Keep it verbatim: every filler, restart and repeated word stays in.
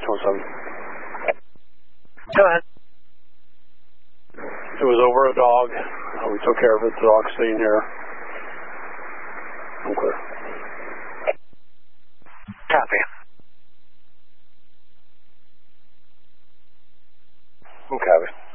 one seven. Go ahead. It was over a dog. Uh, we took care of it. The dog's staying here. I'm clear. Copy. I'm copy.